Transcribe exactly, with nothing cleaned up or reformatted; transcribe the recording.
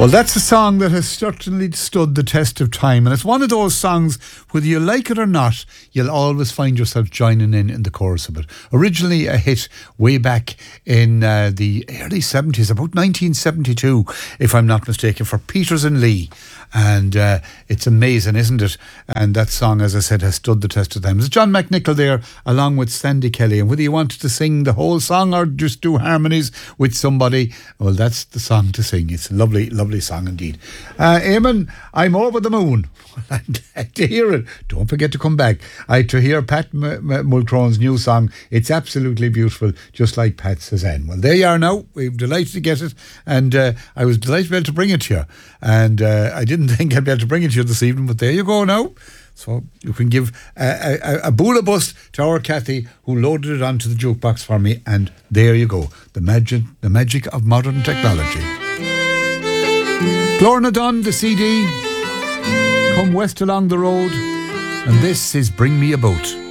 Well, that's a song that has certainly stood the test of time, and it's one of those songs, whether you like it or not, you'll always find yourself joining in in the chorus of it. Originally a hit way back in uh, the early seventies, about nineteen seventy-two, if I'm not mistaken, for Peters and Lee. And uh, it's amazing, isn't it? And that song, as I said, has stood the test of time. It's John McNichol there, along with Sandy Kelly. And whether you wanted to sing the whole song or just do harmonies with somebody, well, that's the song to sing. It's a lovely, lovely song indeed. Uh, Eamon, I'm over the moon. I'm glad to hear it. Don't forget to come back. I to hear Pat M- M- Mulcrone's new song. It's absolutely beautiful, just like Pat Cezanne. Well, there you are now. We're delighted to get it, and uh, I was delighted to be able to bring it to you. And uh, I didn't think I'd be able to bring it to you this evening, but there you go now. So you can give a, a, a boola bus to our Kathy, who loaded it onto the jukebox for me, and there you go. The magic, the magic of modern technology. Lorna Dunn, the C D, Come West Along the Road, and this is Bring Me a Boat.